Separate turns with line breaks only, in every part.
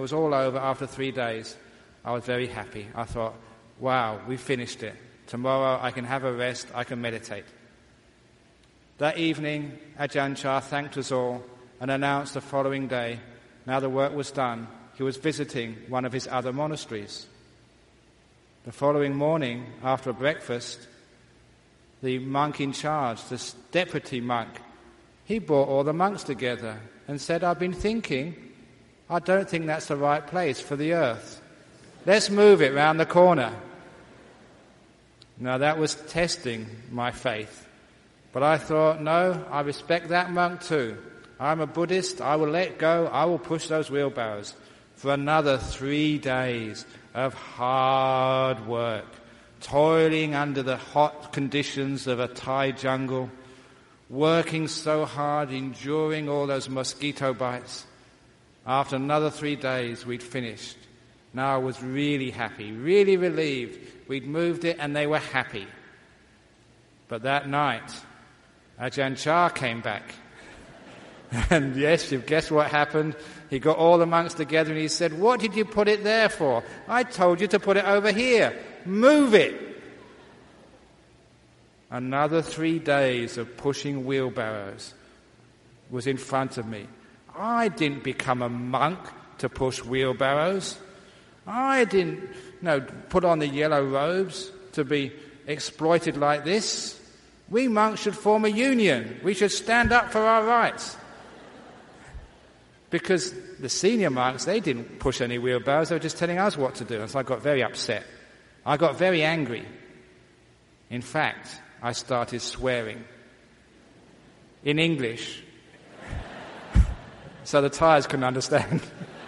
was all over after 3 days, I was very happy. I thought, wow, we finished it. Tomorrow I can have a rest, I can meditate. That evening, Ajahn Chah thanked us all and announced the following day, now the work was done, he was visiting one of his other monasteries. The following morning, after breakfast, the monk in charge, the deputy monk, he brought all the monks together and said, I've been thinking, I don't think that's the right place for the earth. Let's move it round the corner. Now that was testing my faith. But I thought, no, I respect that monk too. I'm a Buddhist, I will let go, I will push those wheelbarrows for another 3 days of hard work, toiling under the hot conditions of a Thai jungle, working so hard, enduring all those mosquito bites. After another 3 days, we'd finished. Now I was really happy, really relieved. We'd moved it and they were happy. But that night, Ajahn Chah came back. And yes, you've guessed what happened. He got all the monks together and he said, what did you put it there for? I told you to put it over here. Move it. Another 3 days of pushing wheelbarrows was in front of me. I didn't become a monk to push wheelbarrows. I didn't put on the yellow robes to be exploited like this. We monks should form a union. We should stand up for our rights. Because the senior monks, they didn't push any wheelbarrows, they were just telling us what to do. And so I got very upset. I got very angry. In fact, I started swearing in English so the Thais couldn't understand.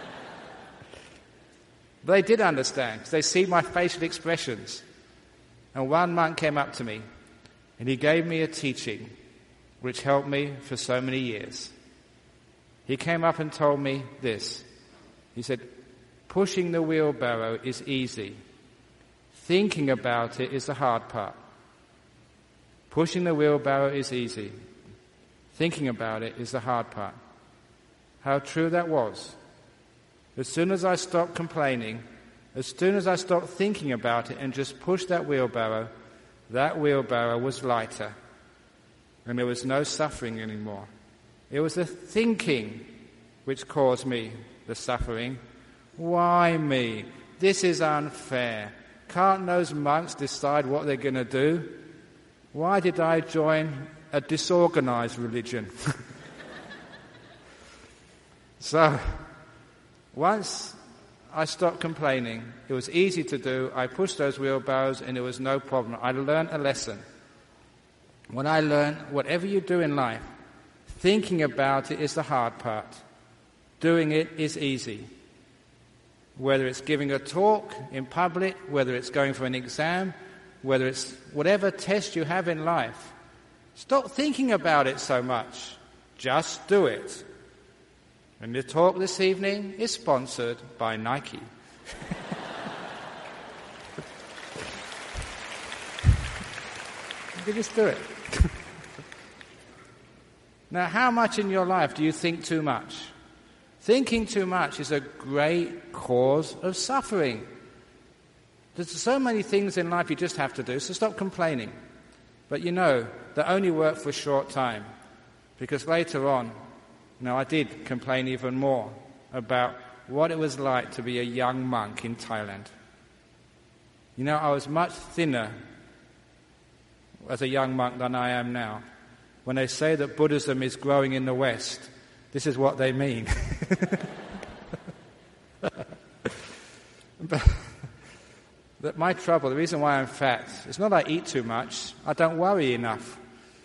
But they did understand, because they see my facial expressions. And one monk came up to me and he gave me a teaching which helped me for so many years. He came up and told me this. He said, pushing the wheelbarrow is easy. Thinking about it is the hard part. Pushing the wheelbarrow is easy. Thinking about it is the hard part. How true that was. As soon as I stopped complaining, as soon as I stopped thinking about it and just pushed that wheelbarrow was lighter. And there was no suffering anymore. It was the thinking which caused me the suffering. Why me? This is unfair. Can't those monks decide what they're going to do? Why did I join a disorganized religion? So, once I stopped complaining, it was easy to do. I pushed those wheelbarrows and it was no problem. I learned a lesson. When I learned, whatever you do in life, thinking about it is the hard part. Doing it is easy. Whether it's giving a talk in public, whether it's going for an exam, whether it's whatever test you have in life, stop thinking about it so much. Just do it. And the talk this evening is sponsored by Nike. You just do it. Now, how much in your life do you think too much? Thinking too much is a great cause of suffering. There's so many things in life you just have to do, so stop complaining. But you know, they only work for a short time. Because later on, I did complain even more about what it was like to be a young monk in Thailand. I was much thinner as a young monk than I am now. When they say that Buddhism is growing in the West, this is what they mean. But my trouble, the reason why I'm fat, it's not I eat too much, I don't worry enough.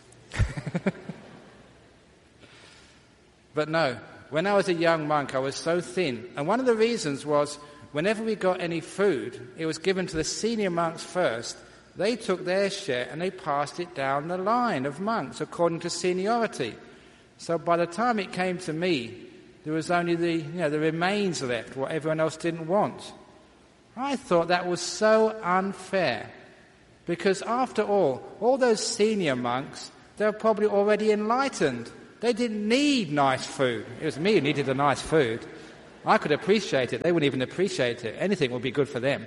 But no, when I was a young monk, I was so thin. And one of the reasons was, whenever we got any food, it was given to the senior monks first. They took their share and they passed it down the line of monks according to seniority. So by the time it came to me, there was only the remains left, what everyone else didn't want. I thought that was so unfair. Because after all those senior monks, they were probably already enlightened. They didn't need nice food. It was me who needed the nice food. I could appreciate it. They wouldn't even appreciate it. Anything would be good for them.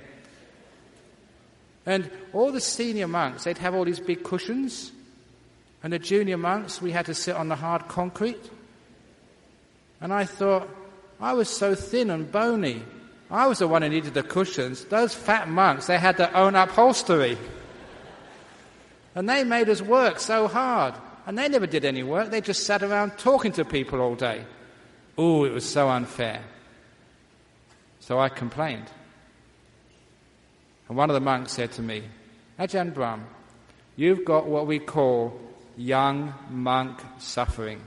And all the senior monks, they'd have all these big cushions. And the junior monks, we had to sit on the hard concrete. And I thought, I was so thin and bony. I was the one who needed the cushions. Those fat monks, they had their own upholstery. And they made us work so hard. And they never did any work. They just sat around talking to people all day. Ooh, it was so unfair. So I complained. And one of the monks said to me, Ajahn Brahm, you've got what we call young monk suffering.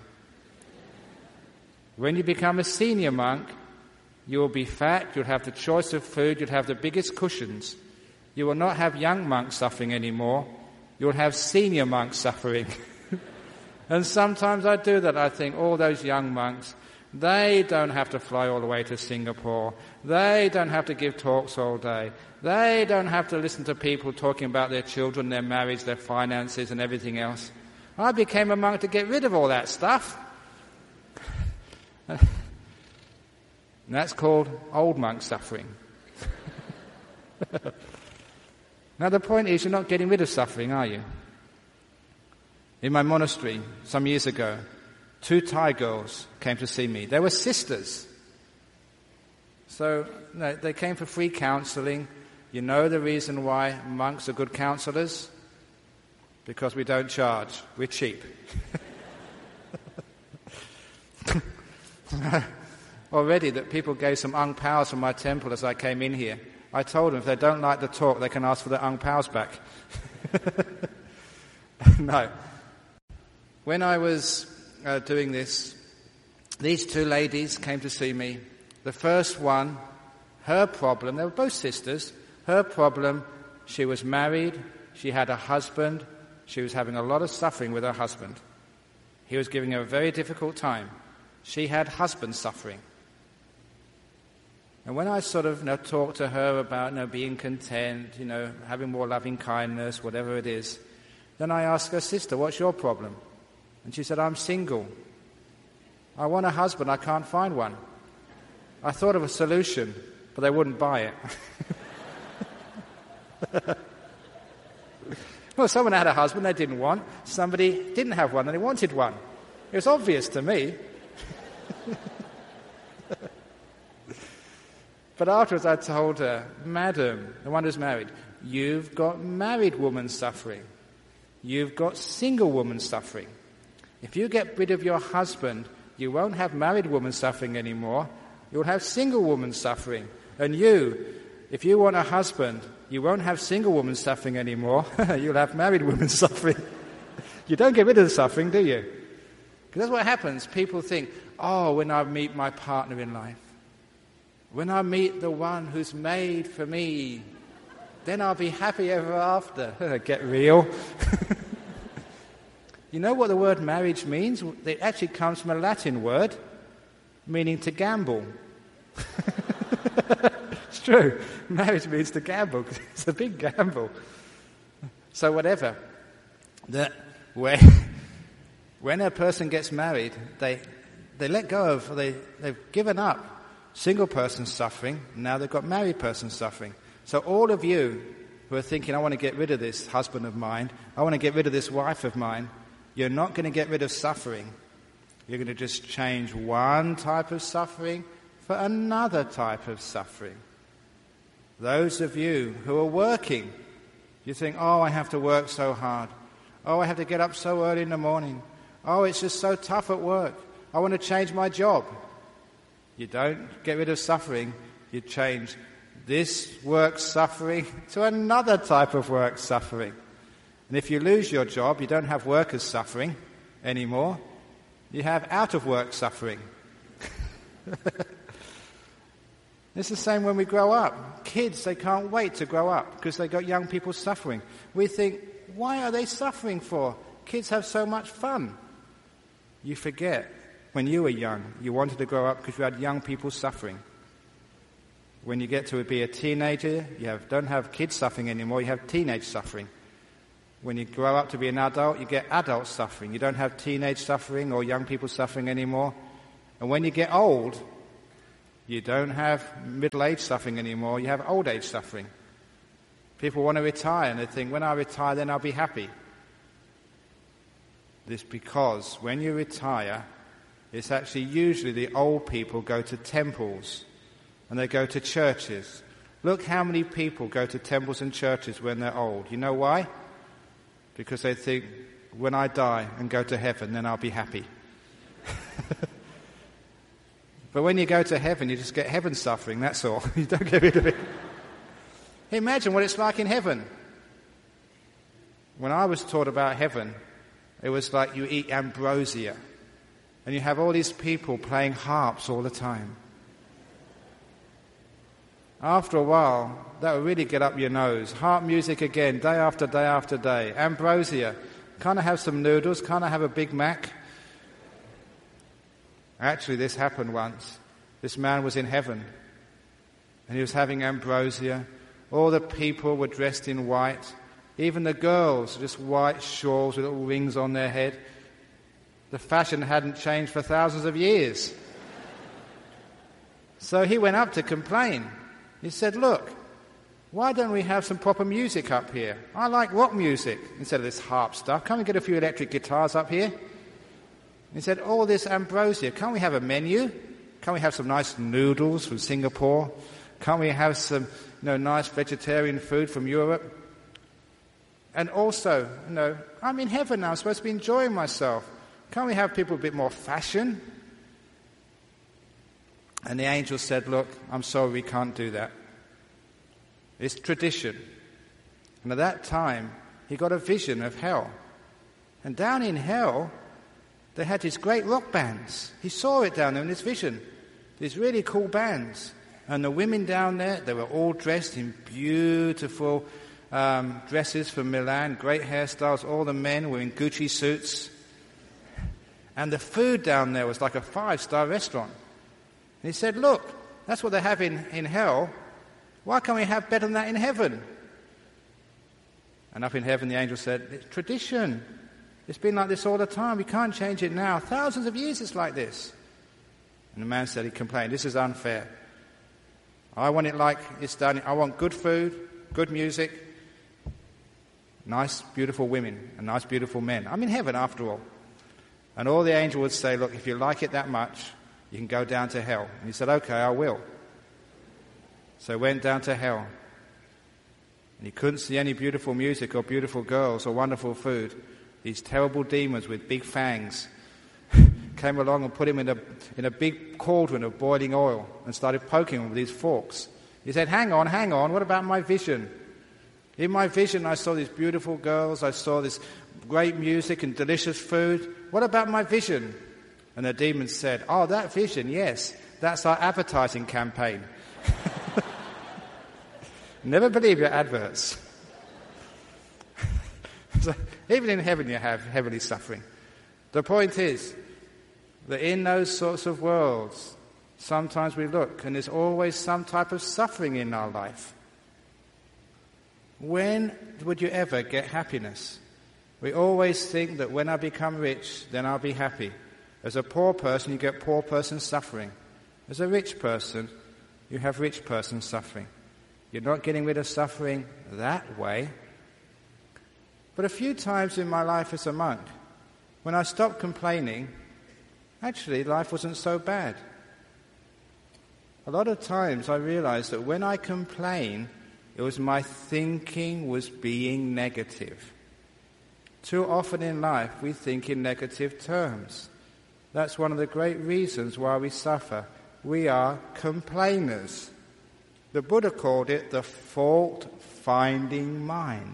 When you become a senior monk, you will be fat, you'll have the choice of food, you'll have the biggest cushions. You will not have young monk suffering anymore. You'll have senior monk suffering. And sometimes I do that. I think, all those young monks, they don't have to fly all the way to Singapore. They don't have to give talks all day. They don't have to listen to people talking about their children, their marriage, their finances and everything else. I became a monk to get rid of all that stuff. And that's called old monk suffering. Now the point is, you're not getting rid of suffering, are you? In my monastery, some years ago, 2 Thai girls came to see me. They were sisters. So they came for free counseling. You know the reason why monks are good counselors? Because we don't charge. We're cheap. Already that people gave some ang paos from my temple as I came in here. I told them if they don't like the talk, they can ask for the ang paos back. No. When I was doing this, these 2 ladies came to see me. The first one, her problem, they were both sisters, her problem, she was married, she had a husband, she was having a lot of suffering with her husband. He was giving her a very difficult time. She had husband suffering. And when I sort of talked to her about being content, having more loving kindness, whatever it is, then I asked her, sister, what's your problem? And she said, I'm single. I want a husband, I can't find one. I thought of a solution, but they wouldn't buy it. Well, someone had a husband they didn't want. Somebody didn't have one and they wanted one. It was obvious to me. But afterwards I told her, Madam, the one who's married, you've got married woman suffering. You've got single woman suffering. If you get rid of your husband, you won't have married woman suffering anymore. You'll have single woman suffering. And if you want a husband, you won't have single woman suffering anymore. You'll have married women suffering. You don't get rid of the suffering, do you? Because that's what happens. People think, when I meet my partner in life, when I meet the one who's made for me, then I'll be happy ever after. Get real. You know what the word marriage means? It actually comes from a Latin word meaning to gamble. It's true. Marriage means to gamble. It's a big gamble. So whatever. When a person gets married, they let go of, they've given up single person suffering. Now they've got married person suffering. So all of you who are thinking, I want to get rid of this husband of mine, I want to get rid of this wife of mine, you're not going to get rid of suffering. You're going to just change one type of suffering for another type of suffering. Those of you who are working, you think, I have to work so hard. I have to get up so early in the morning. It's just so tough at work. I want to change my job. You don't get rid of suffering. You change this work suffering to another type of work suffering. And if you lose your job, you don't have workers suffering anymore. You have out-of-work suffering. It's the same when we grow up. Kids, they can't wait to grow up because they got young people suffering. We think, why are they suffering for? Kids have so much fun. You forget, when you were young, you wanted to grow up because you had young people suffering. When you get to be a teenager, you don't have kids suffering anymore, you have teenage suffering. When you grow up to be an adult, you get adult suffering. You don't have teenage suffering or young people suffering anymore. And when you get old, You don't have middle-age suffering anymore, you have old-age suffering. People want to retire and they think, when I retire then I'll be happy. This because when you retire, it's actually usually the old people go to temples and they go to churches. Look how many people go to temples and churches when they're old. You know why? Because they think, when I die and go to heaven, then I'll be happy. But when you go to heaven, you just get heaven suffering, that's all. You don't get rid of it. Imagine what it's like in heaven. When I was taught about heaven, it was like you eat ambrosia. And you have all these people playing harps all the time. After a while, that will really get up your nose. Harp music again, day after day after day. Ambrosia. Can't I have some noodles? Can't I have a Big Mac? Actually, this happened once. This man was in heaven. And he was having ambrosia. All the people were dressed in white. Even the girls, just white shawls with little rings on their head. The fashion hadn't changed for thousands of years. So he went up to complain. He said, look, why don't we have some proper music up here? I like rock music instead of this harp stuff. Can't we get a few electric guitars up here? He said, all this ambrosia, can't we have a menu? Can't we have some nice noodles from Singapore? Can't we have some nice vegetarian food from Europe? And also, I'm in heaven now, I'm supposed to be enjoying myself. Can't we have people a bit more fashion? And the angel said, look, I'm sorry, we can't do that. It's tradition. And at that time, he got a vision of hell. And down in hell, they had these great rock bands. He saw it down there in his vision. These really cool bands. And the women down there, they were all dressed in beautiful dresses from Milan, great hairstyles. All the men were in Gucci suits. And the food down there was like a 5-star restaurant. And he said, look, that's what they have in hell. Why can't we have better than that in heaven? And up in heaven, the angel said, it's tradition. It's been like this all the time. We can't change it now. Thousands of years it's like this. And the man said, he complained, this is unfair. I want it like it's done. I want good food, good music, nice, beautiful women, and nice, beautiful men. I'm in heaven after all. And all the angel would say, look, if you like it that much, you can go down to hell. And he said, okay, I will. So he went down to hell. And he couldn't see any beautiful music or beautiful girls or wonderful food. These terrible demons with big fangs came along and put him in a big cauldron of boiling oil and started poking him with these forks. He said, hang on, what about my vision? In my vision, I saw these beautiful girls, I saw this great music and delicious food. What about my vision? And the demons said, oh, that vision, yes, that's our advertising campaign. Never believe your adverts. So, even in heaven you have heavenly suffering. The point is that in those sorts of worlds, sometimes we look and there's always some type of suffering in our life. When would you ever get happiness? We always think that when I become rich, then I'll be happy. As a poor person, you get poor person suffering. As a rich person, you have rich person suffering. You're not getting rid of suffering that way. But a few times in my life as a monk, when I stopped complaining, actually life wasn't so bad. A lot of times I realized that when I complain, it was my thinking was being negative. Too often in life we think in negative terms. That's one of the great reasons why we suffer. We are complainers. The Buddha called it the fault-finding mind.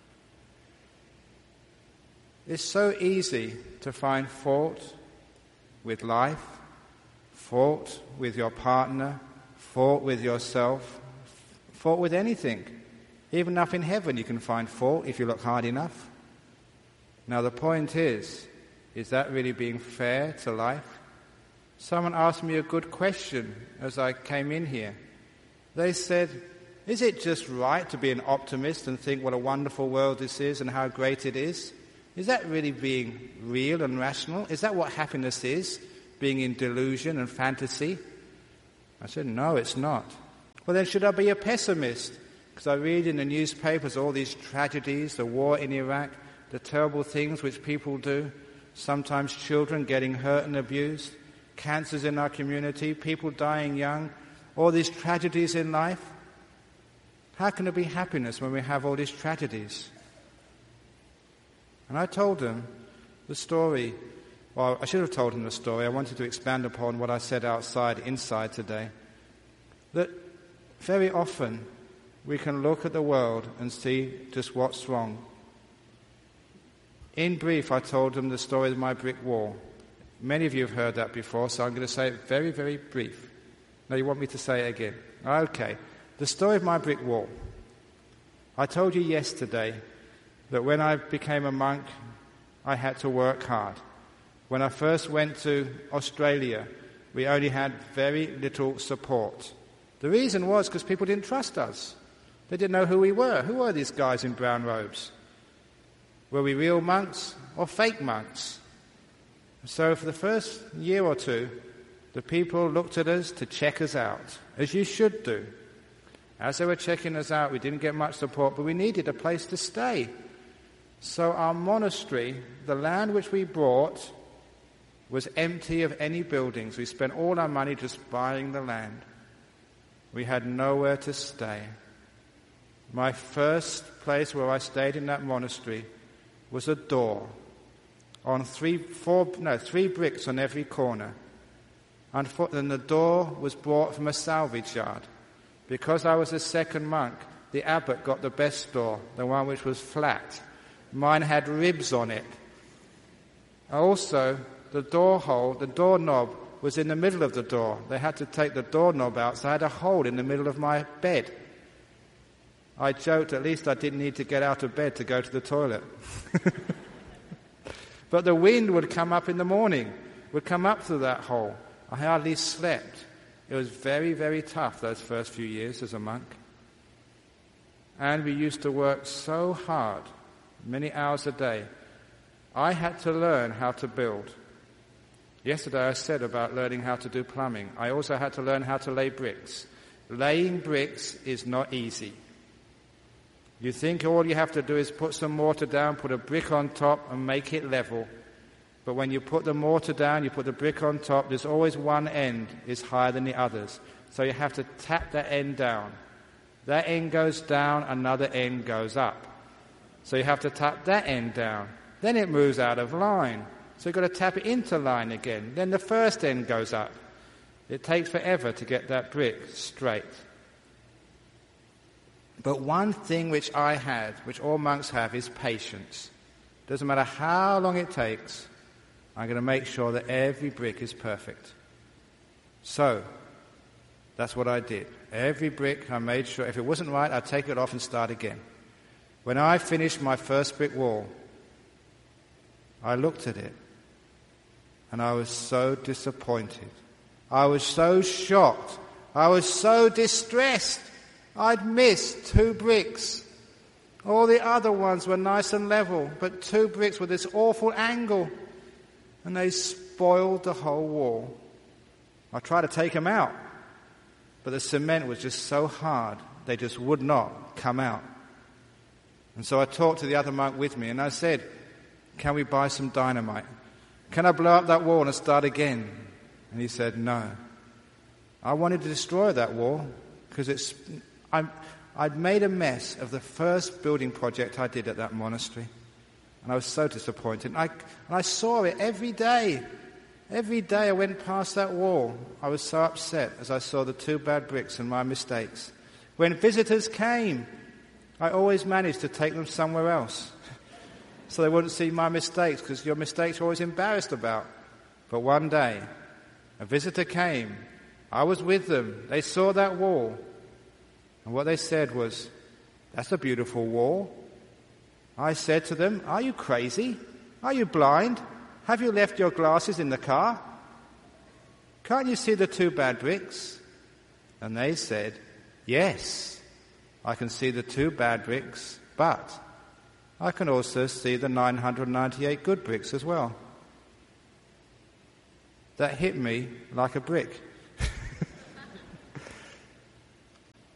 It's so easy to find fault with life, fault with your partner, fault with yourself, fault with anything. Even up in heaven you can find fault if you look hard enough. Now the point is that really being fair to life? Someone asked me a good question as I came in here. They said, is it just right to be an optimist and think what a wonderful world this is and how great it is? Is that really being real and rational? Is that what happiness is? Being in delusion and fantasy? I said, no, it's not. Well, then should I be a pessimist? Because I read in the newspapers all these tragedies, the war in Iraq, the terrible things which people do, sometimes children getting hurt and abused, cancers in our community, people dying young, all these tragedies in life. How can there be happiness when we have all these tragedies? And I told them the story. Well, I should have told them the story. I wanted to expand upon what I said inside today. That very often we can look at the world and see just what's wrong. In brief, I told them the story of my brick wall. Many of you have heard that before, so I'm going to say it very, very brief. Now, you want me to say it again? Okay. The story of my brick wall. I told you yesterday that when I became a monk, I had to work hard. When I first went to Australia, we only had very little support. The reason was because people didn't trust us. They didn't know who we were. Who were these guys in brown robes? Were we real monks or fake monks? So for the first year or two, the people looked at us to check us out, as you should do. As they were checking us out, we didn't get much support, but we needed a place to stay. So our monastery, the land which we bought, was empty of any buildings. We spent all our money just buying the land. We had nowhere to stay. My first place where I stayed in that monastery was a door on three bricks on every corner. And the door was brought from a salvage yard. Because I was a second monk, the abbot got the best door, the one which was flat. Mine had ribs on it. Also, the doorknob was in the middle of the door. They had to take the doorknob out, so I had a hole in the middle of my bed. I joked at least I didn't need to get out of bed to go to the toilet. But the wind would come up in the morning, would come up through that hole. I hardly slept. It was very, very tough those first few years as a monk. And we used to work so hard, many hours a day. I had to learn how to build. Yesterday I said about learning how to do plumbing. I also had to learn how to lay bricks. Laying bricks is not easy. You think all you have to do is put some mortar down, put a brick on top and make it level. But when you put the mortar down, you put the brick on top, there's always one end is higher than the others. So you have to tap that end down. That end goes down, another end goes up. So you have to tap that end down. Then it moves out of line. So you've got to tap it into line again. Then the first end goes up. It takes forever to get that brick straight. But one thing which I had, which all monks have, is patience. Doesn't matter how long it takes, I'm going to make sure that every brick is perfect. So, that's what I did. Every brick, I made sure, if it wasn't right, I'd take it off and start again. When I finished my first brick wall, I looked at it, and I was so disappointed. I was so shocked. I was so distressed. I'd missed 2 bricks. All the other ones were nice and level, but 2 bricks with this awful angle. And they spoiled the whole wall. I tried to take them out, but the cement was just so hard, they just would not come out. And so I talked to the other monk with me, and I said, can we buy some dynamite? Can I blow up that wall and start again? And he said, no. I wanted to destroy that wall, because I'd made a mess of the first building project I did at that monastery. And I was so disappointed. And I saw it every day. Every day I went past that wall. I was so upset as I saw the 2 bad bricks and my mistakes. When visitors came, I always managed to take them somewhere else. So they wouldn't see my mistakes, because your mistakes you're always embarrassed about. But one day, a visitor came. I was with them. They saw that wall. And what they said was, that's a beautiful wall. I said to them, are you crazy? Are you blind? Have you left your glasses in the car? Can't you see the 2 bad bricks? And they said, yes, I can see the 2 bad bricks, but I can also see the 998 good bricks as well. That hit me like a brick.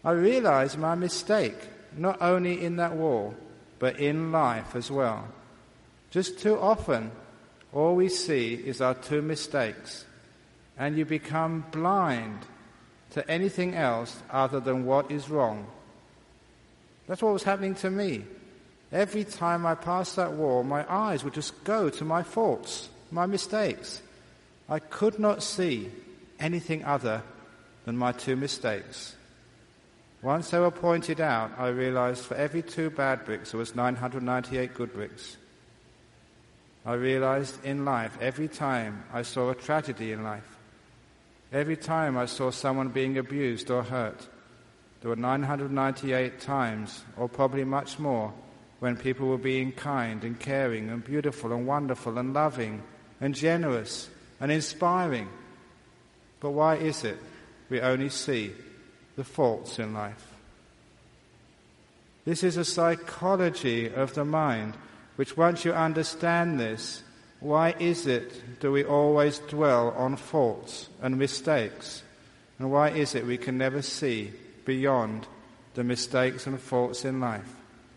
I realize my mistake, not only in that wall, but in life as well. Just too often, all we see is our two mistakes, and you become blind to anything else other than what is wrong. That's what was happening to me. Every time I passed that wall, my eyes would just go to my faults, my mistakes. I could not see anything other than my two mistakes. Once they were pointed out, I realized for every 2 bad bricks, there was 998 good bricks. I realized in life, every time I saw a tragedy in life, every time I saw someone being abused or hurt, there were 998 times, or probably much more, when people were being kind and caring and beautiful and wonderful and loving and generous and inspiring. But why is it we only see the faults in life? This is a psychology of the mind, which once you understand this, why is it do we always dwell on faults and mistakes? And why is it we can never see beyond the mistakes and faults in life?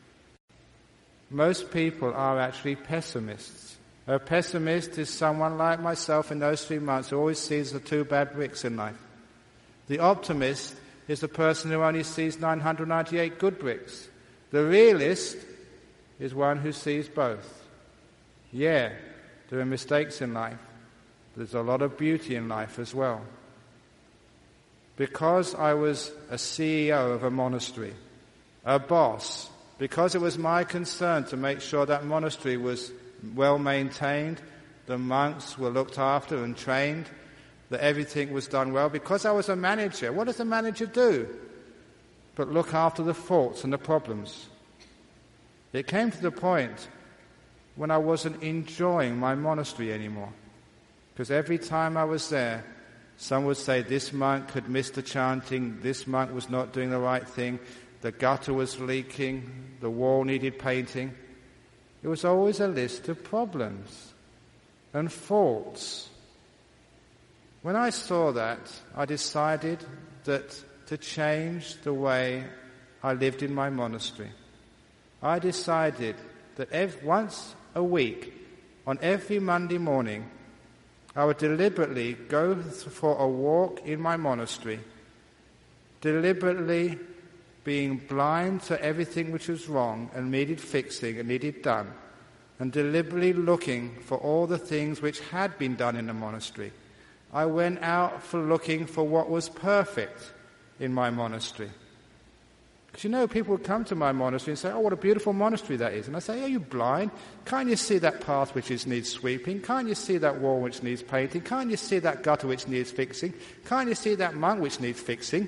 Most people are actually pessimists. A pessimist is someone like myself in those 3 months who always sees the 2 bad bricks in life. The optimist is the person who only sees 998 good bricks. The realist is one who sees both. Yeah, there are mistakes in life. There's a lot of beauty in life as well. Because I was a CEO of a monastery, a boss, because it was my concern to make sure that monastery was well maintained, the monks were looked after and trained, that everything was done well, because I was a manager. What does a manager do but look after the faults and the problems? It came to the point when I wasn't enjoying my monastery anymore, because every time I was there, some would say this monk had missed the chanting, this monk was not doing the right thing, the gutter was leaking, the wall needed painting. It was always a list of problems and faults. When I saw that, I decided that to change the way I lived in my monastery. I decided that once a week, on every Monday morning, I would deliberately go for a walk in my monastery, deliberately being blind to everything which was wrong and needed fixing and needed done, and deliberately looking for all the things which had been done in the monastery. I went out for looking for what was perfect in my monastery. Because people would come to my monastery and say, oh, what a beautiful monastery that is. And I say, are you blind? Can't you see that path which needs sweeping? Can't you see that wall which needs painting? Can't you see that gutter which needs fixing? Can't you see that monk which needs fixing?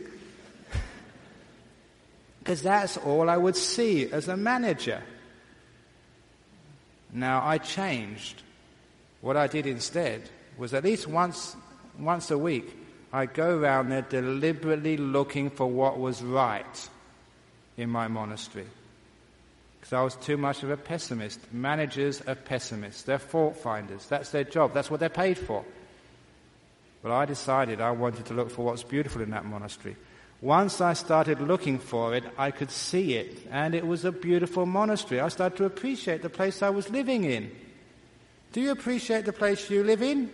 Because that's all I would see as a manager. Now, I changed. What I did instead was at least once a week, I'd go around there deliberately looking for what was right in my monastery. Because I was too much of a pessimist. Managers are pessimists. They're fault finders. That's their job. That's what they're paid for. But I decided I wanted to look for what's beautiful in that monastery. Once I started looking for it, I could see it, and it was a beautiful monastery. I started to appreciate the place I was living in. Do you appreciate the place you live in?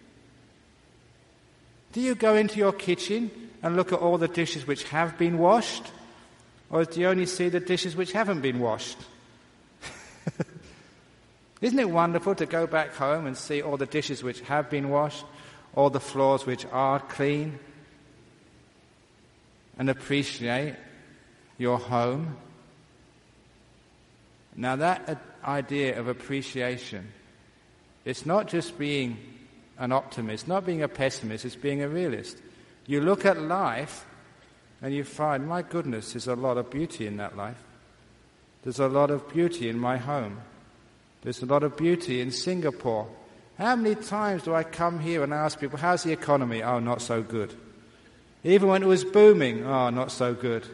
Do you go into your kitchen and look at all the dishes which have been washed? Or do you only see the dishes which haven't been washed? Isn't it wonderful to go back home and see all the dishes which have been washed, all the floors which are clean, and appreciate your home? Now that idea of appreciation, it's not just being an optimist, not being a pessimist, it's being a realist. You look at life and you find, my goodness, there's a lot of beauty in that life. There's a lot of beauty in my home. There's a lot of beauty in Singapore. How many times do I come here and ask people, how's the economy? Oh, not so good. Even when it was booming, oh, not so good.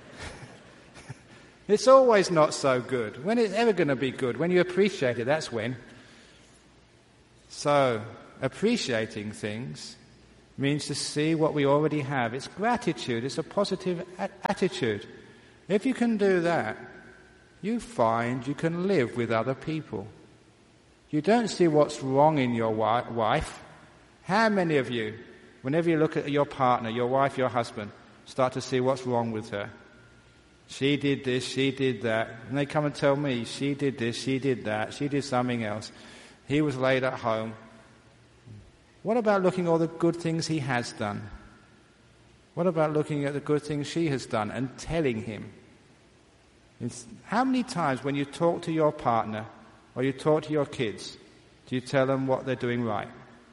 It's always not so good. When is it ever going to be good? When you appreciate it, that's when. So, appreciating things means to see what we already have. It's gratitude. It's a positive attitude. If you can do that, you find you can live with other people. You don't see what's wrong in your wife. How many of you, whenever you look at your partner, your wife, your husband, start to see what's wrong with her? She did this, she did that. And they come and tell me, she did this, she did that, she did something else. He was late at home. What about looking at all the good things he has done? What about looking at the good things she has done and telling him? How many times when you talk to your partner or you talk to your kids, do you tell them what they're doing right?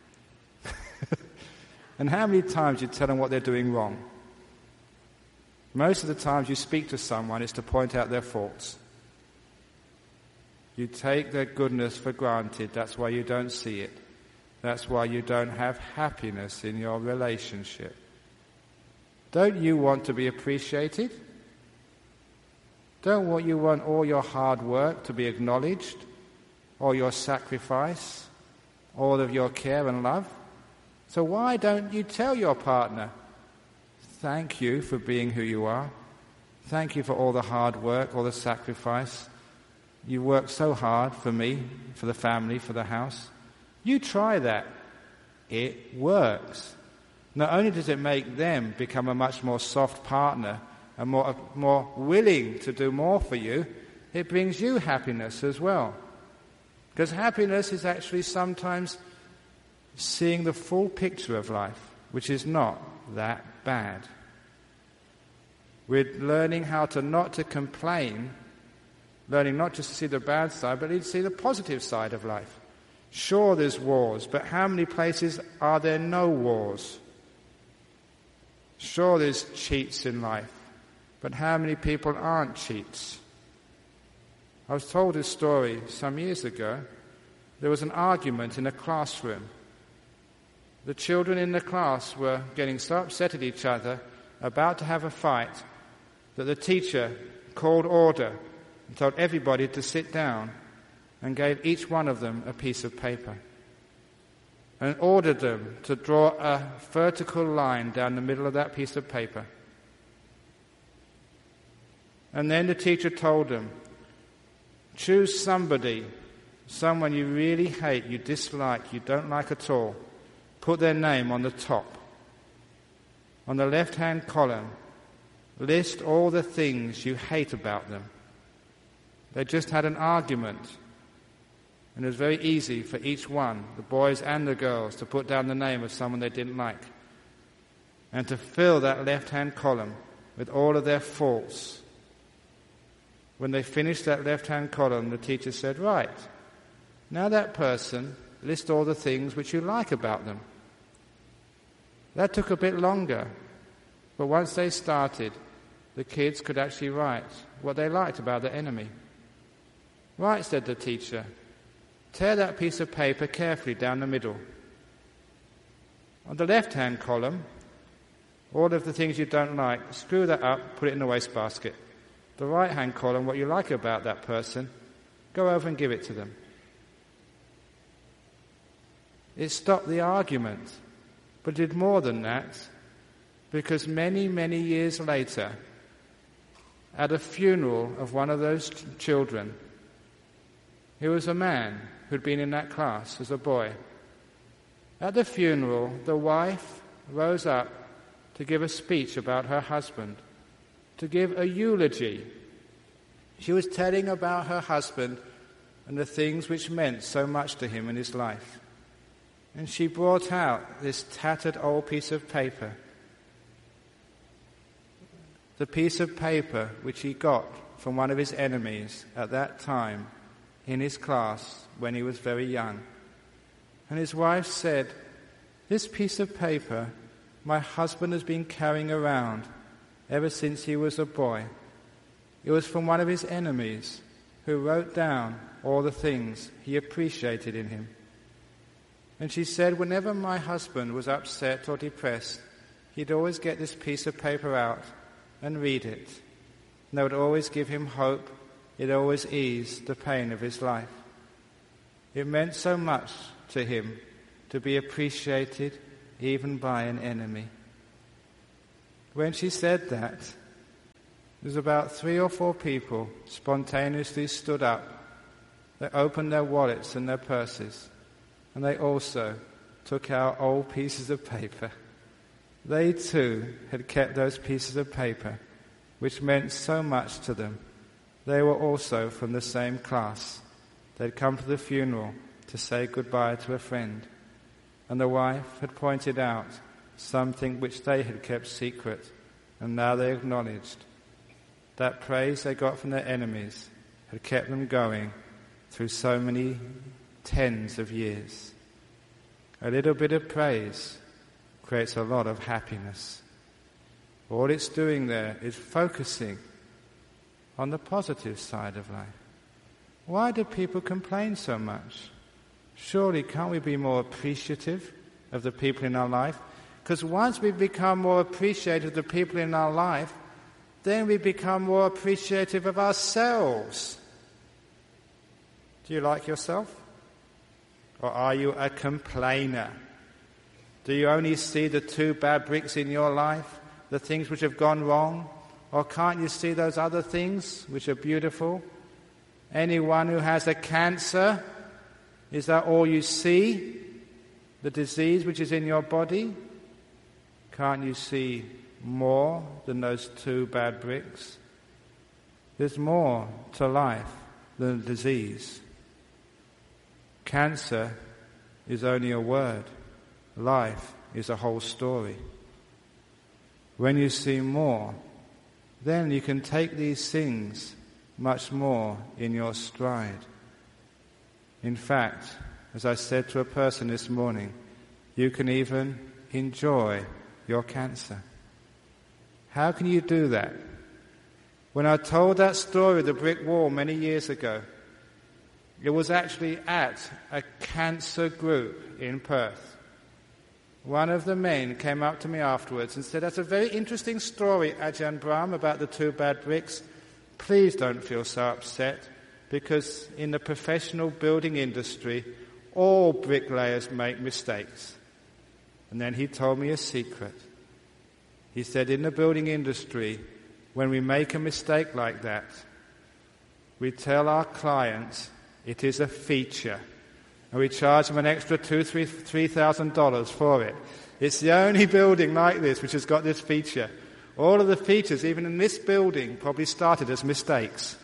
And how many times do you tell them what they're doing wrong? Most of the times you speak to someone is to point out their faults. You take their goodness for granted. That's why you don't see it. That's why you don't have happiness in your relationship. Don't you want to be appreciated? Don't you want all your hard work to be acknowledged? All your sacrifice? All of your care and love? So why don't you tell your partner, thank you for being who you are. Thank you for all the hard work, all the sacrifice. You worked so hard for me, for the family, for the house. You try that. It works. Not only does it make them become a much more soft partner and more willing to do more for you, it brings you happiness as well. Because happiness is actually sometimes seeing the full picture of life, which is not that bad. We're learning how to not to complain, learning not just to see the bad side, but to see the positive side of life. Sure, there's wars, but how many places are there no wars? Sure, there's cheats in life, but how many people aren't cheats? I was told this story some years ago. There was an argument in a classroom. The children in the class were getting so upset at each other, about to have a fight, that the teacher called order and told everybody to sit down and gave each one of them a piece of paper and ordered them to draw a vertical line down the middle of that piece of paper. And then the teacher told them, choose somebody, someone you really hate, you dislike, you don't like at all. Put their name on the top. On the left-hand column, list all the things you hate about them. They just had an argument. And it was very easy for each one, the boys and the girls, to put down the name of someone they didn't like. And to fill that left-hand column with all of their faults. When they finished that left-hand column, the teacher said, right, now that person, list all the things which you like about them. That took a bit longer, but once they started, the kids could actually write what they liked about the enemy. Right, said the teacher, tear that piece of paper carefully down the middle. On the left-hand column, all of the things you don't like, screw that up, put it in the wastebasket. The right-hand column, what you like about that person, go over and give it to them. It stopped the argument, but did more than that, because many, many years later, at a funeral of one of those children, he was a man who'd been in that class as a boy. At the funeral, the wife rose up to give a speech about her husband, to give a eulogy. She was telling about her husband and the things which meant so much to him in his life. And she brought out this tattered old piece of paper. The piece of paper which he got from one of his enemies at that time in his class when he was very young. And his wife said, this piece of paper my husband has been carrying around ever since he was a boy. It was from one of his enemies who wrote down all the things he appreciated in him. And she said, whenever my husband was upset or depressed, he'd always get this piece of paper out and read it. And that would always give him hope. It always eased the pain of his life. It meant so much to him to be appreciated even by an enemy. When she said that, there's about 3 or 4 people spontaneously stood up. They opened their wallets and their purses, and they also took out old pieces of paper. They too had kept those pieces of paper, which meant so much to them. They were also from the same class. They'd come to the funeral to say goodbye to a friend, and the wife had pointed out something which they had kept secret, and now they acknowledged that praise they got from their enemies had kept them going through so many tens of years. A little bit of praise creates a lot of happiness. All it's doing there is focusing on the positive side of life. Why do people complain so much? Surely can't we be more appreciative of the people in our life? Because once we become more appreciative of the people in our life, then we become more appreciative of ourselves. Do you like yourself? Or are you a complainer? Do you only see the 2 bad bricks in your life, the things which have gone wrong? Or can't you see those other things which are beautiful? Anyone who has a cancer, is that all you see? The disease which is in your body? Can't you see more than those 2 bad bricks? There's more to life than disease. Cancer is only a word. Life is a whole story. When you see more, then you can take these things much more in your stride. In fact, as I said to a person this morning, you can even enjoy your cancer. How can you do that? When I told that story of the brick wall many years ago, it was actually at a cancer group in Perth. One of the men came up to me afterwards and said, "That's a very interesting story, Ajahn Brahm, about the 2 bad bricks. Please don't feel so upset, because in the professional building industry, all bricklayers make mistakes." And then he told me a secret. He said, in the building industry, when we make a mistake like that, we tell our clients it is a feature, and we charge them an extra $3,000 for it. It's the only building like this which has got this feature. All of the features, even in this building, probably started as mistakes.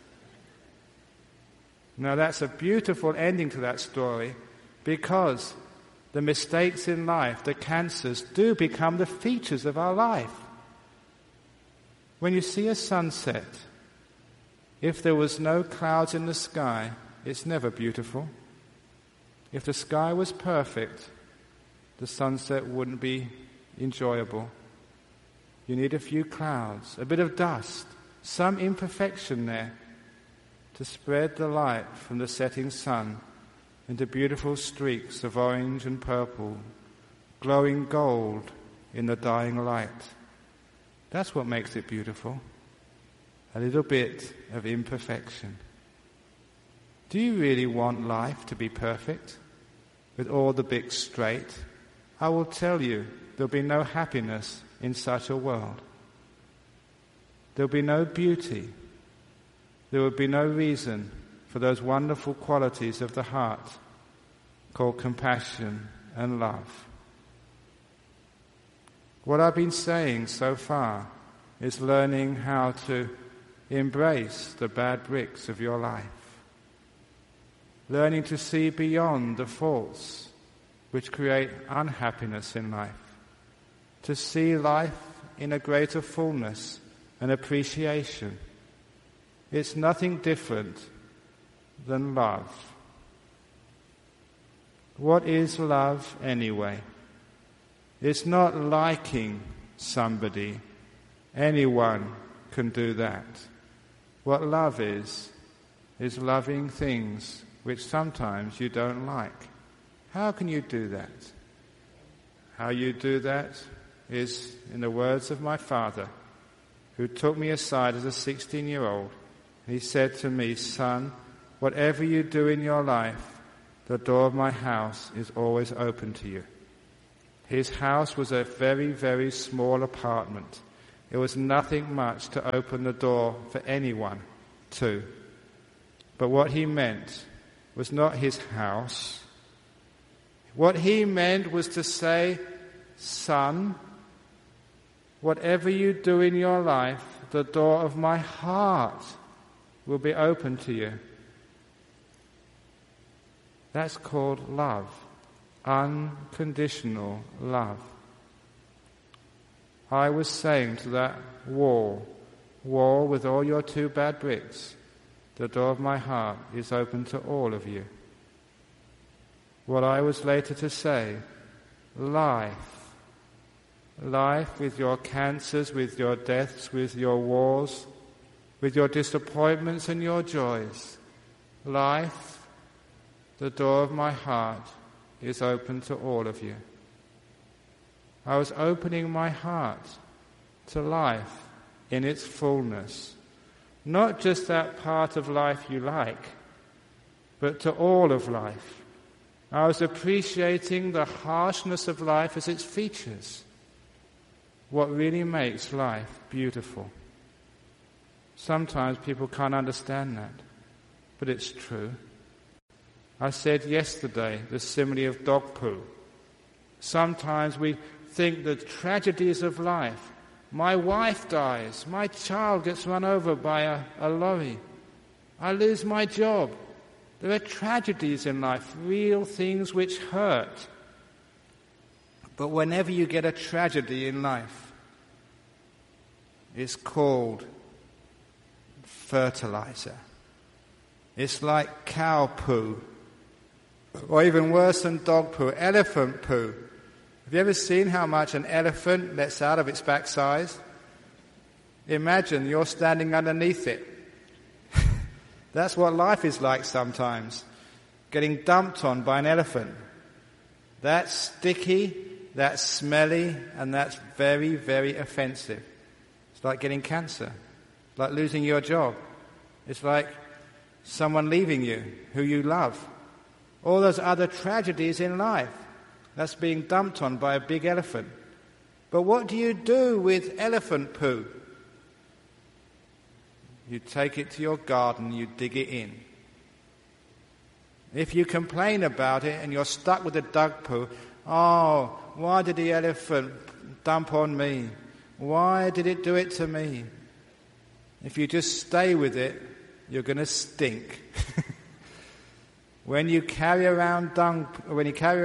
Now that's a beautiful ending to that story, because the mistakes in life, the cancers, do become the features of our life. When you see a sunset, if there was no clouds in the sky, it's never beautiful. If the sky was perfect, the sunset wouldn't be enjoyable. You need a few clouds, a bit of dust, some imperfection there to spread the light from the setting sun into beautiful streaks of orange and purple, glowing gold in the dying light. That's what makes it beautiful. A little bit of imperfection. Do you really want life to be perfect, with all the bits straight? I will tell you, there'll be no happiness in such a world. There'll be no beauty. There will be no reason for those wonderful qualities of the heart called compassion and love. What I've been saying so far is learning how to embrace the bad bricks of your life. Learning to see beyond the faults which create unhappiness in life. To see life in a greater fullness and appreciation. It's nothing different than love. What is love anyway? It's not liking somebody. Anyone can do that. What love is loving things which sometimes you don't like. How can you do that? How you do that is in the words of my father, who took me aside as a 16-year-old. He said to me, "Son, whatever you do in your life, the door of my house is always open to you." His house was a very, very small apartment. It was nothing much to open the door for anyone to. But what he meant was not his house. What he meant was to say, son, whatever you do in your life, the door of my heart will be open to you. That's called love, unconditional love. I was saying to that wall with all your 2 bad bricks, the door of my heart is open to all of you. What I was later to say, life with your cancers, with your deaths, with your wars, with your disappointments and your joys. Life, the door of my heart is open to all of you. I was opening my heart to life in its fullness. Not just that part of life you like, but to all of life. I was appreciating the harshness of life as its features. What really makes life beautiful. Sometimes people can't understand that, but it's true. I said yesterday the simile of dog poo. Sometimes we think the tragedies of life. My wife dies, my child gets run over by a lorry, I lose my job. There are tragedies in life, real things which hurt. But whenever you get a tragedy in life, it's called fertilizer. It's like cow poo, or even worse than dog poo, elephant poo. Have you ever seen how much an elephant lets out of its backside? Imagine you're standing underneath it. That's what life is like sometimes, getting dumped on by an elephant. That's sticky, that's smelly, and that's very, very offensive. It's like getting cancer, like losing your job. It's like someone leaving you who you love. All those other tragedies in life. That's being dumped on by a big elephant. But what do you do with elephant poo? You take it to your garden, you dig it in. If you complain about it and you're stuck with the dog poo, oh, why did the elephant dump on me? Why did it do it to me? If you just stay with it, you're going to stink. When you carry around dung, when you carry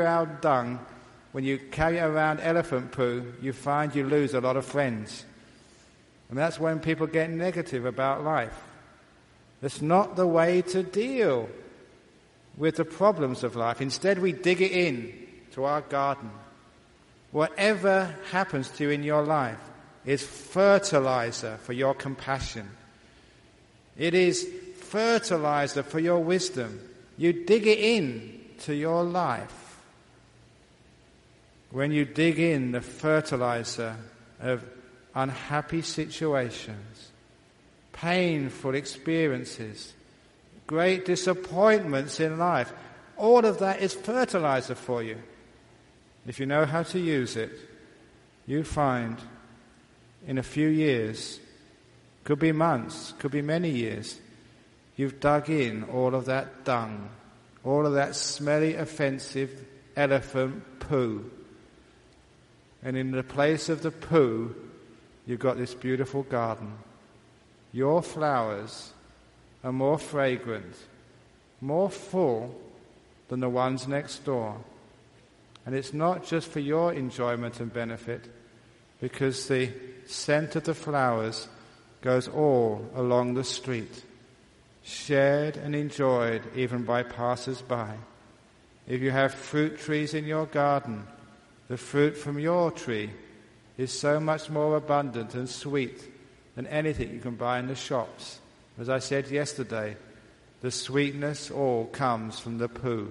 around elephant poo, you find you lose a lot of friends. And that's when people get negative about life. That's not the way to deal with the problems of life. Instead, we dig it in to our garden. Whatever happens to you in your life is fertilizer for your compassion. It is fertilizer for your wisdom. You dig it in to your life. When you dig in the fertilizer of unhappy situations, painful experiences, great disappointments in life, all of that is fertilizer for you. If you know how to use it, you find in a few years, could be months, could be many years, you've dug in all of that dung, all of that smelly, offensive elephant poo. And in the place of the poo, you've got this beautiful garden. Your flowers are more fragrant, more full than the ones next door. And it's not just for your enjoyment and benefit, because the scent of the flowers goes all along the street, shared and enjoyed even by passers-by. If you have fruit trees in your garden, the fruit from your tree is so much more abundant and sweet than anything you can buy in the shops. As I said yesterday, the sweetness all comes from the poo.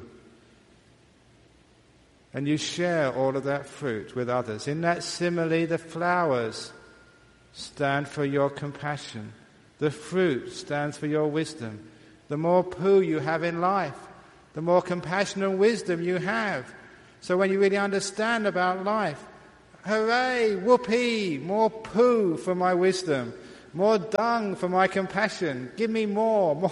And you share all of that fruit with others. In that simile, the flowers stand for your compassion. The fruit stands for your wisdom. The more poo you have in life, the more compassion and wisdom you have. So when you really understand about life, hooray, whoopee, more poo for my wisdom, more dung for my compassion, give me more.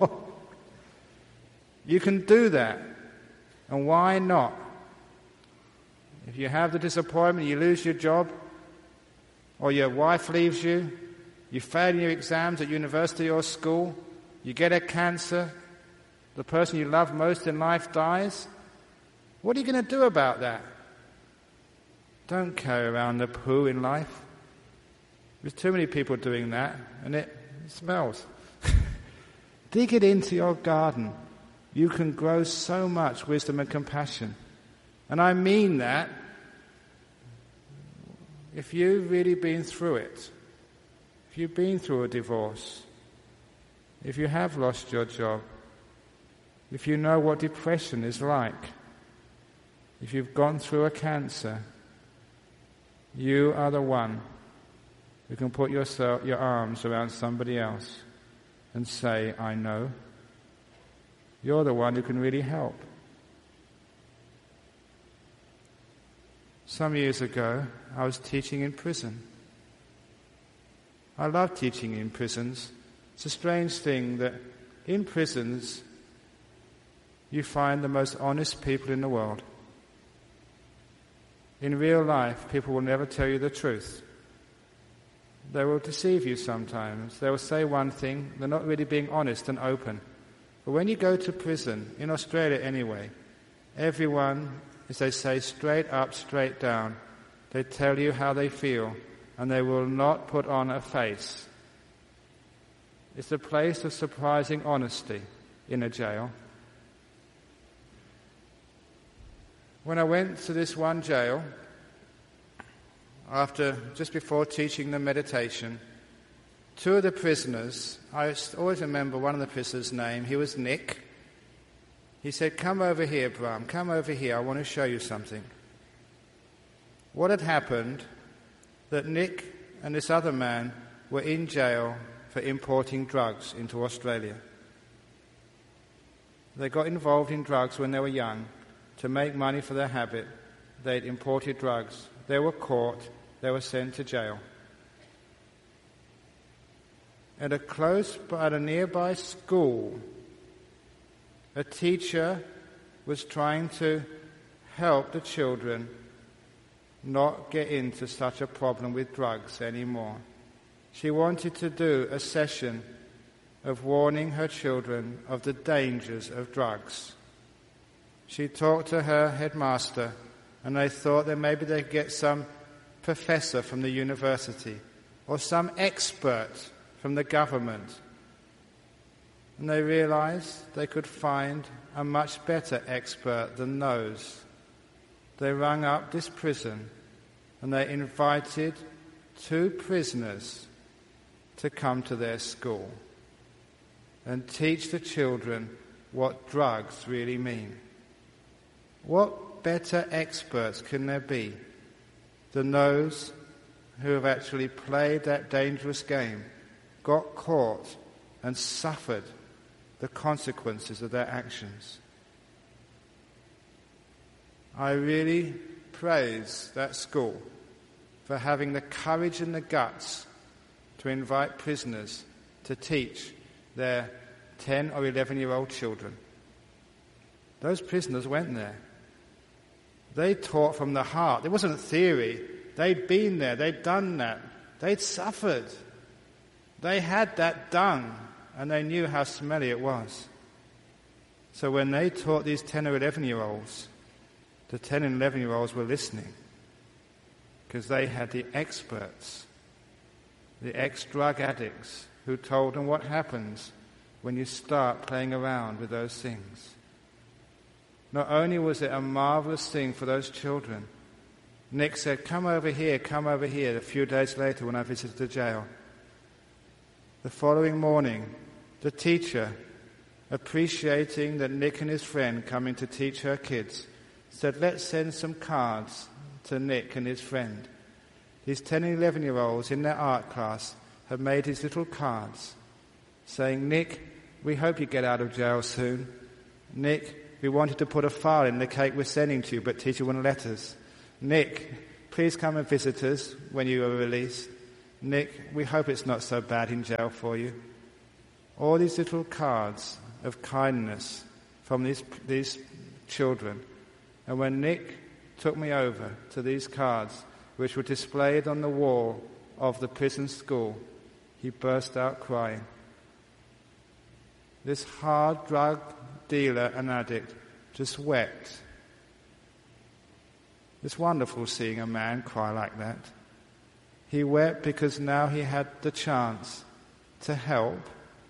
You can do that. And why not? If you have the disappointment, you lose your job, or your wife leaves you, you fail in your exams at university or school, you get a cancer, the person you love most in life dies, what are you going to do about that? Don't carry around the poo in life. There's too many people doing that, and it smells. Dig it into your garden. You can grow so much wisdom and compassion. And I mean that. If you've really been through it, if you've been through a divorce, if you have lost your job, if you know what depression is like, if you've gone through a cancer, you are the one who can put your arms around somebody else and say, I know. You're the one who can really help. Some years ago, I was teaching in prison. I love teaching in prisons. It's a strange thing that in prisons you find the most honest people in the world. In real life, people will never tell you the truth. They will deceive you sometimes. They will say one thing, they're not really being honest and open. But when you go to prison, in Australia anyway, everyone, as they say, straight up, straight down, they tell you how they feel, and they will not put on a face. It's a place of surprising honesty in a jail. When I went to this one jail, just before teaching the meditation, two of the prisoners, I always remember one of the prisoners' name, he was Nick. He said, come over here, Brahm, come over here, I want to show you something. What had happened, that Nick and this other man were in jail for importing drugs into Australia. They got involved in drugs when they were young. To make money for their habit, they'd imported drugs. They were caught, they were sent to jail. At a nearby school, a teacher was trying to help the children not get into such a problem with drugs anymore. She wanted to do a session of warning her children of the dangers of drugs. She talked to her headmaster, and they thought that maybe they'd get some professor from the university or some expert from the government. And they realized they could find a much better expert than those. They rang up this prison and they invited two prisoners to come to their school and teach the children what drugs really mean. What better experts can there be than those who have actually played that dangerous game, got caught, and suffered the consequences of their actions? I really praise that school for having the courage and the guts to invite prisoners to teach their 10 or 11-year-old children. Those prisoners went there. They taught from the heart. It wasn't theory. They'd been there. They'd done that. They'd suffered. They had that dung, and they knew how smelly it was. So when they taught these 10 or 11-year-olds, the 10 and 11-year-olds were listening because they had the experts, the ex-drug addicts who told them what happens when you start playing around with those things. Not only was it a marvelous thing for those children, Nick said, come over here, a few days later when I visited the jail. The following morning, the teacher, appreciating that Nick and his friend coming to teach her kids, said, let's send some cards to Nick and his friend. These 10 and 11-year-olds in their art class have made these little cards saying, Nick, we hope you get out of jail soon. Nick, we wanted to put a file in the cake we're sending to you, but teacher wouldn't let us. Nick, please come and visit us when you are released. Nick, we hope it's not so bad in jail for you. All these little cards of kindness from these children. And when Nick took me over to these cards, which were displayed on the wall of the prison school, he burst out crying. This hard drug dealer and addict just wept. It's wonderful seeing a man cry like that. He wept because now he had the chance to help.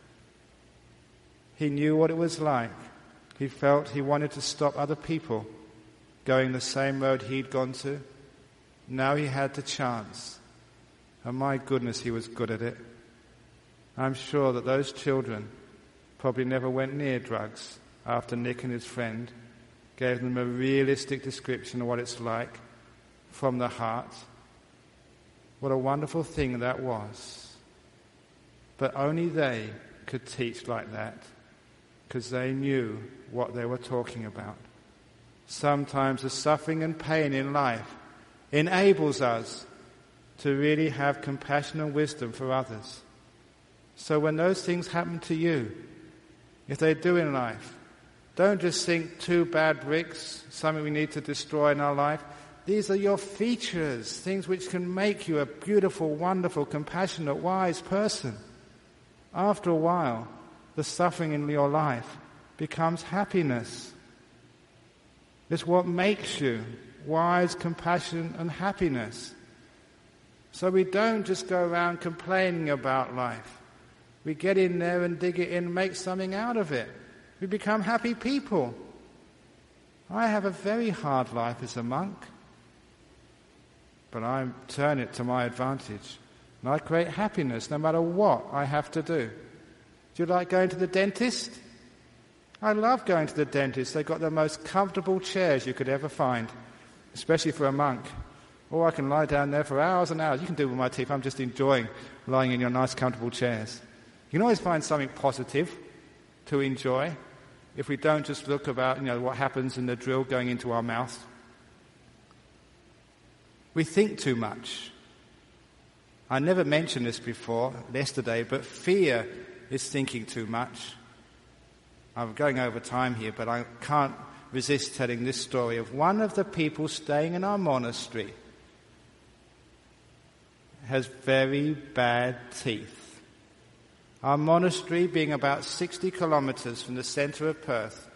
He knew what it was like. He felt he wanted to stop other people going the same road he'd gone to. Now he had the chance. And my goodness, he was good at it. I'm sure that those children probably never went near drugs after Nick and his friend gave them a realistic description of what it's like from the heart. What a wonderful thing that was. But only they could teach like that, because they knew what they were talking about. Sometimes the suffering and pain in life enables us to really have compassion and wisdom for others. So when those things happen to you, if they do in life, don't just think 2 bad bricks, something we need to destroy in our life. These are your features, things which can make you a beautiful, wonderful, compassionate, wise person. After a while, the suffering in your life becomes happiness. It's what makes you wise, compassion, and happiness. So we don't just go around complaining about life. We get in there and dig it in and make something out of it. We become happy people. I have a very hard life as a monk, but I turn it to my advantage. And I create happiness no matter what I have to do. Do you like going to the dentist? I love going to the dentist. They've got the most comfortable chairs you could ever find, especially for a monk. Or I can lie down there for hours and hours. You can do it with my teeth. I'm just enjoying lying in your nice, comfortable chairs. You can always find something positive to enjoy if we don't just look about, what happens in the drill going into our mouth. We think too much. I never mentioned this before, yesterday, but fear is thinking too much. I'm going over time here, but I can't resist telling this story of one of the people staying in our monastery has very bad teeth. Our monastery being about 60 kilometres from the centre of Perth.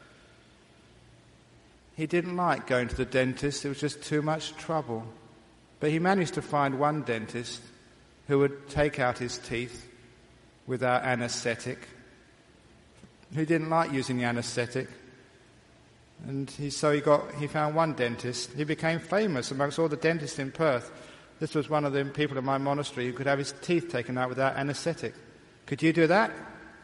He didn't like going to the dentist, it was just too much trouble. But he managed to find one dentist who would take out his teeth without anaesthetic. He didn't like using the anaesthetic. And he found one dentist. He became famous amongst all the dentists in Perth. This was one of the people in my monastery who could have his teeth taken out without anaesthetic. Could you do that?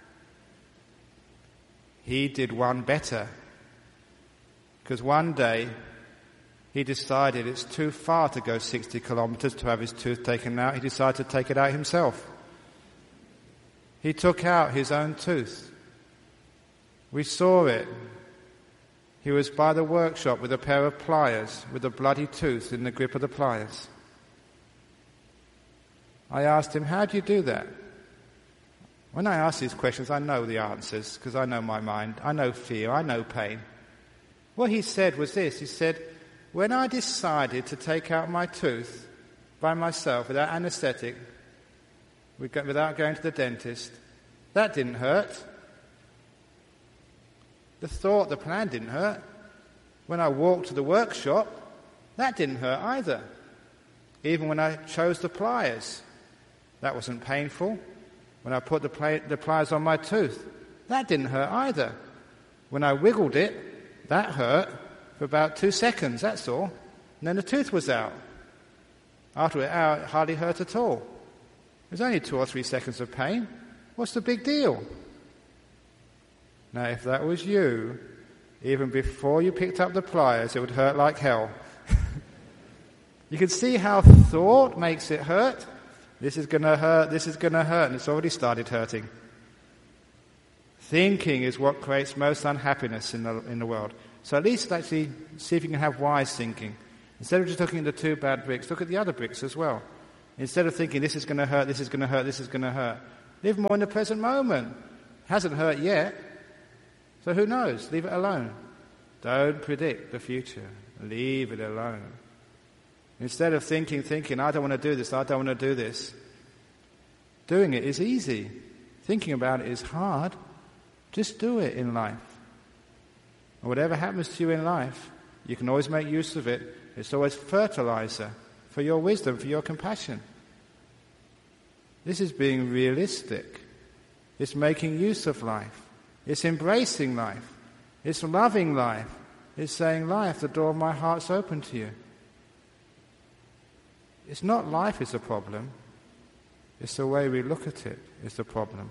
He did one better. Because one day he decided it's too far to go 60 kilometres to have his tooth taken out. He decided to take it out himself. He took out his own tooth. We saw it. He was by the workshop with a pair of pliers, with a bloody tooth in the grip of the pliers. I asked him, how do you do that? When I ask these questions, I know the answers, because I know my mind. I know fear. I know pain. What he said was this. He said, when I decided to take out my tooth by myself without anaesthetic, without going to the dentist, that didn't hurt. The plan didn't hurt. When I walked to the workshop, that didn't hurt either. Even when I chose the pliers, that wasn't painful. When I put the pliers on my tooth, that didn't hurt either. When I wiggled it, that hurt for about 2 seconds, that's all. And then the tooth was out. After it out, it hardly hurt at all. It was only 2 or 3 seconds of pain. What's the big deal? Now, if that was you, even before you picked up the pliers, it would hurt like hell. You can see how thought makes it hurt. This is going to hurt, and it's already started hurting. Thinking is what creates most unhappiness in the world. So at least actually see if you can have wise thinking. Instead of just looking at the two bad bricks, look at the other bricks as well. Instead of thinking, this is going to hurt, this is going to hurt, this is going to hurt, live more in the present moment. Hasn't hurt yet, so who knows? Leave it alone. Don't predict the future. Leave it alone. Instead of thinking, I don't want to do this, I don't want to do this. Doing it is easy. Thinking about it is hard. Just do it in life. And whatever happens to you in life, you can always make use of it. It's always fertilizer for your wisdom, for your compassion. This is being realistic. It's making use of life. It's embracing life. It's loving life. It's saying, life, the door of my heart's open to you. It's not life is the problem. It's the way we look at it is the problem.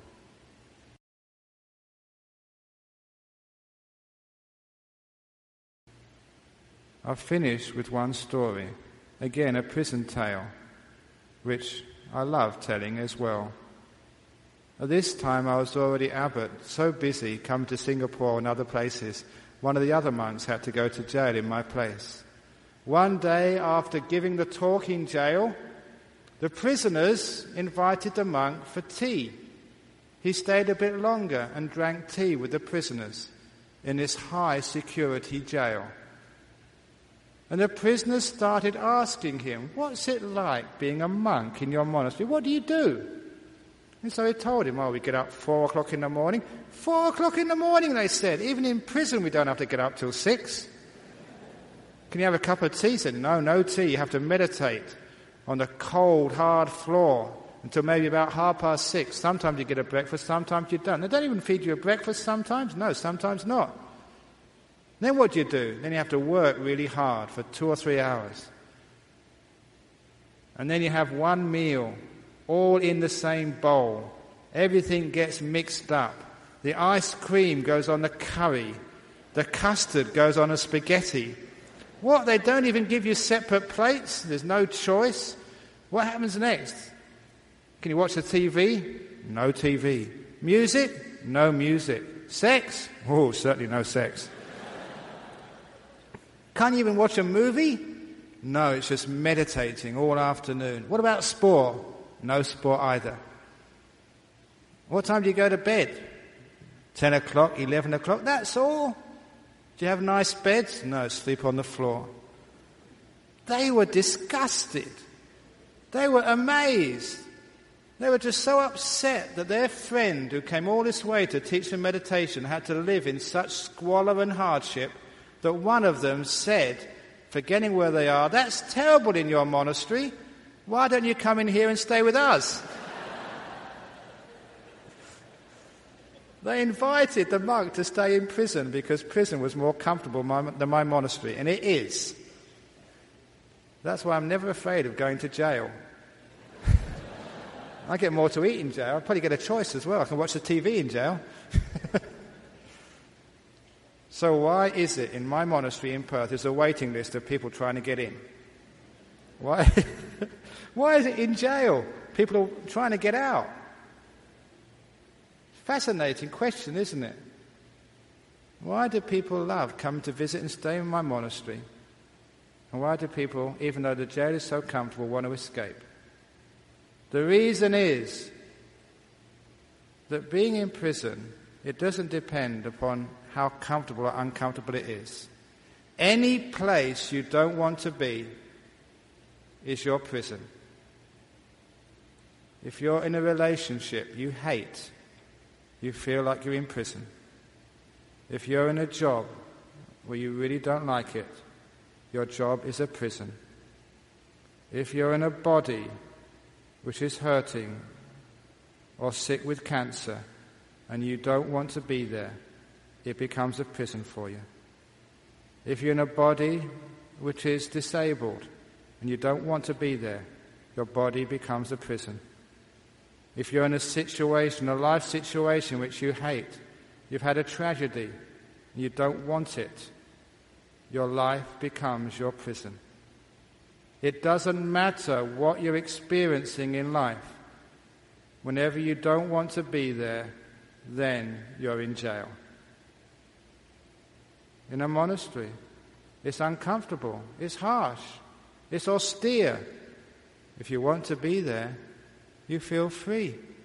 I'll finish with one story. Again, a prison tale, which I love telling as well. At this time I was already abbot, so busy, come to Singapore and other places. One of the other monks had to go to jail in my place. One day, after giving the talk in jail, the prisoners invited the monk for tea. He stayed a bit longer and drank tea with the prisoners in this high security jail. And the prisoners started asking him, what's it like being a monk in your monastery? What do you do? And so he told him, we get up 4 o'clock in the morning. 4 o'clock in the morning, they said. Even in prison we don't have to get up till 6. Can you have a cup of tea? He said, no tea. You have to meditate on the cold, hard floor until maybe about 6:30. Sometimes you get a breakfast, sometimes you don't. They don't even feed you a breakfast sometimes. No, sometimes not. Then what do? Then you have to work really hard for 2 or 3 hours. And then you have one meal, all in the same bowl. Everything gets mixed up. The ice cream goes on the curry. The custard goes on a spaghetti. What? They don't even give you separate plates? There's no choice? What happens next? Can you watch the TV? No TV. Music? No music. Sex? Oh, certainly no sex. Can't you even watch a movie? No, it's just meditating all afternoon. What about sport? No sport either. What time do you go to bed? 10 o'clock, 11 o'clock, that's all. Do you have nice beds? No, sleep on the floor. They were disgusted. They were amazed. They were just so upset that their friend, who came all this way to teach them meditation, had to live in such squalor and hardship that one of them said, forgetting where they are, that's terrible in your monastery. Why don't you come in here and stay with us? They invited the monk to stay in prison because prison was more comfortable than my monastery, and it is. That's why I'm never afraid of going to jail. I get more to eat in jail. I'll probably get a choice as well. I can watch the TV in jail. So why is it in my monastery in Perth there's a waiting list of people trying to get in? Why? Why is it in jail? People are trying to get out. Fascinating question, isn't it? Why do people love come to visit and stay in my monastery? And why do people, even though the jail is so comfortable, want to escape? The reason is that being in prison, it doesn't depend upon how comfortable or uncomfortable it is. Any place you don't want to be is your prison. If you're in a relationship you hate, you feel like you're in prison. If you're in a job where you really don't like it, your job is a prison. If you're in a body which is hurting or sick with cancer and you don't want to be there, it becomes a prison for you. If you're in a body which is disabled and you don't want to be there, your body becomes a prison. If you're in a situation, a life situation which you hate, you've had a tragedy and you don't want it, your life becomes your prison. It doesn't matter what you're experiencing in life. Whenever you don't want to be there, then you're in jail. In a monastery, it's uncomfortable, it's harsh, it's austere. If you want to be there, you feel free.